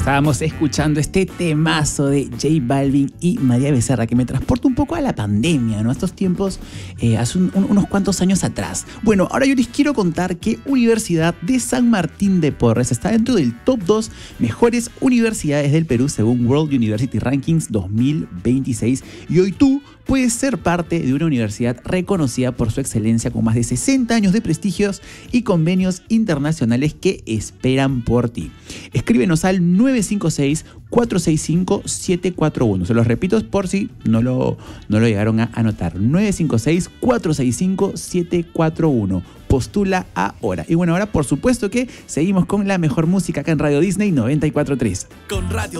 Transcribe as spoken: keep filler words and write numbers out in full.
Estábamos escuchando este temazo de J Balvin y María Becerra que me transporta un poco a la pandemia, ¿no? A estos tiempos, eh, hace un, un, unos cuantos años atrás. Bueno, ahora yo les quiero contar que Universidad de San Martín de Porres está dentro del top dos mejores universidades del Perú según World University Rankings dos mil veintiséis. Y hoy tú puedes ser parte de una universidad reconocida por su excelencia con más de sesenta años de prestigios y convenios internacionales que esperan por ti. Escríbenos al nueve cinco seis, cuatro seis cinco, siete cuatro uno. Se los repito por si no lo, no lo llegaron a anotar. nueve cinco seis, cuatro seis cinco, siete cuatro uno. Postula ahora. Y bueno, ahora por supuesto que seguimos con la mejor música acá en Radio Disney noventa y cuatro punto tres. Con Radio